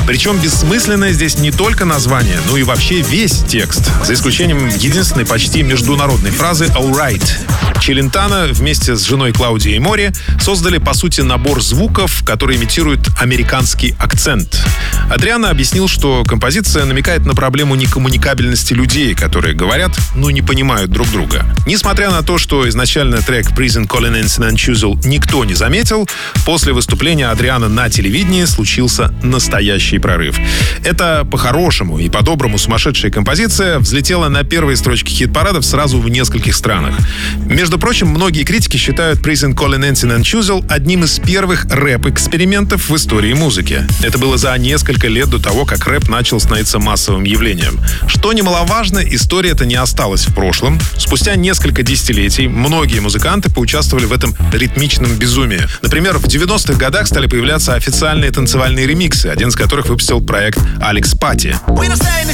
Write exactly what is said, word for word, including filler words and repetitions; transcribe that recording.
Причем бессмысленное здесь не только название, но и вообще весь текст, за исключением единственной почти международной фразы «alright». Челентано вместе с женой Клаудией Мори создали, по сути, набор звуков, которые имитируют американский акцент. Адриано объяснил, что композиция намекает на проблему некоммуникабельности людей, которые говорят, но не понимают друг друга. Несмотря на то, что изначально трек «Prison Calling Incident Choosel» никто не заметил, после выступления Адриано на телевидении случился настоящий прорыв. Это по-хорошему и по-доброму сумасшедшая композиция взлетела на первые строчки хит-парадов сразу в нескольких странах. Между прочим, многие критики считают «Prison Calling Incident Choosel» одним из первых рэп-экспериментов в истории музыки. Это было за несколько лет до того, как рэп начал становиться массовым явлением. Что немаловажно, история эта не осталась в прошлом. Спустя несколько десятилетий многие музыканты поучаствовали в этом ритмичном безумии. Например, в девяностых годах стали появляться официальные танцевальные ремиксы, один из которых выпустил проект Алекс Пати.